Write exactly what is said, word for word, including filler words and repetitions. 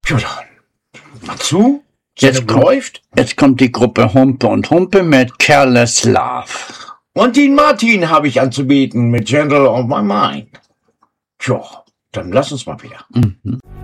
Ja, dann mal zu. Jetzt läuft. Jetzt kommt die Gruppe Humpe und Humpe mit Careless Love. Und den Martin habe ich anzubieten mit Gentle on My Mind. Tja, dann lass uns mal wieder. Mhm.